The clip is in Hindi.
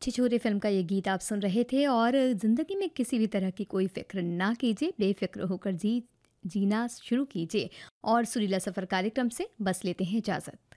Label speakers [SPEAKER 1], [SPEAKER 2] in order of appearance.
[SPEAKER 1] छिछोरे फिल्म का ये गीत आप सुन रहे थे। और ज़िंदगी में किसी भी तरह की कोई फ़िक्र ना कीजिए, बेफ़िक्र होकर जीना शुरू कीजिए। और सुरीला सफ़र कार्यक्रम से बस लेते हैं इजाज़त।